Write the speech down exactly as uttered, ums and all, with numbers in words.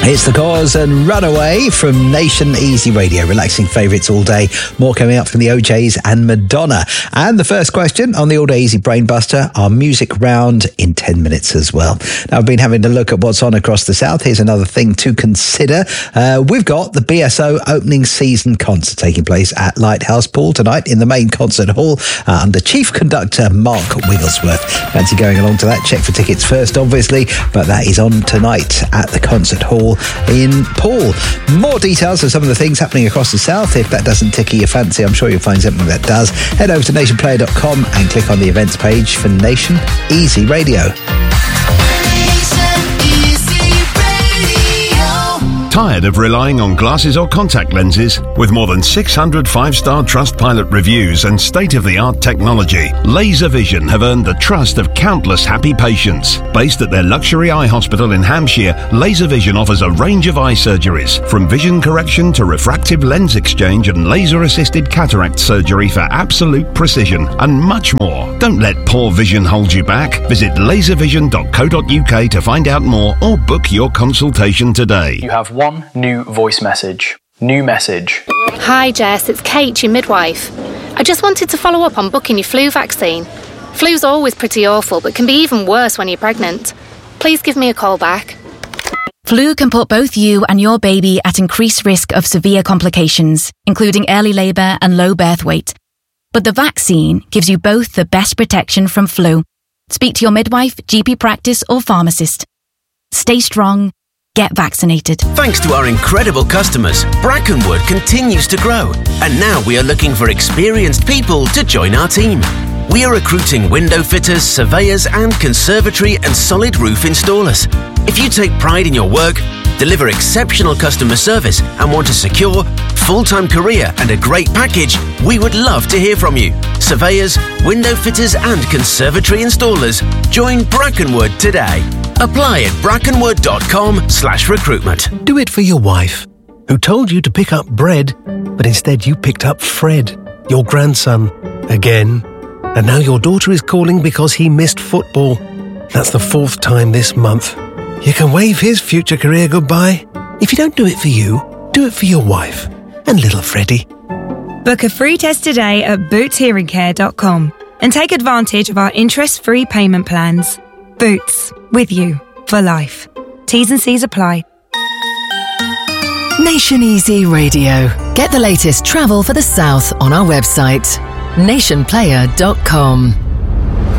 It's The Cause and Runaway from Nation Easy Radio. Relaxing favourites all day. More coming up from the O Js and Madonna. And the first question on the All Day Easy Brainbuster, our music round in ten minutes as well. Now, I've been having a look at what's on across the south. Here's another thing to consider. Uh, we've got the B S O opening season concert taking place at Lighthouse Pool tonight in the main concert hall uh, under Chief Conductor Mark Wigglesworth. Fancy going along to that? Check for tickets first, obviously, but that is on tonight at the concert hall in Poole. More details of some of the things happening across the south. If that doesn't tickle your fancy, I'm sure you'll find something that does. Head over to nation player dot com and click on the events page for Nation Easy Radio. Tired of relying on glasses or contact lenses? With more than six hundred five-star Trustpilot reviews and state-of-the-art technology, Laser Vision have earned the trust of countless happy patients. Based at their luxury eye hospital in Hampshire, Laser Vision offers a range of eye surgeries, from vision correction to refractive lens exchange and laser-assisted cataract surgery for absolute precision, and much more. Don't let poor vision hold you back. Visit laser vision dot co dot uk to find out more or book your consultation today. You have one new voice message. New message. Hi Jess, it's Kate, your midwife. I just wanted to follow up on booking your flu vaccine. Flu's always pretty awful, but can be even worse when you're pregnant. Please give me a call back. Flu can put both you and your baby at increased risk of severe complications, including early labour and low birth weight. But the vaccine gives you both the best protection from flu. Speak to your midwife, G P practice or pharmacist. Stay strong. Get vaccinated. Thanks to our incredible customers, Brackenwood continues to grow. And now we are looking for experienced people to join our team. We are recruiting window fitters, surveyors and conservatory and solid roof installers. If you take pride in your work, deliver exceptional customer service and want a secure, full-time career and a great package, we would love to hear from you. Surveyors, window fitters and conservatory installers, join Brackenwood today. Apply at brackenwood dot com slash recruitment. Do it for your wife, who told you to pick up bread, but instead you picked up Fred, your grandson, again. And now your daughter is calling because he missed football. That's the fourth time this month. You can wave his future career goodbye. If you don't do it for you, do it for your wife and little Freddie. Book a free test today at boots hearing care dot com and take advantage of our interest-free payment plans. Boots, with you for life. T's and C's apply. Nation Easy Radio. Get the latest travel for the south on our website, nation player dot com.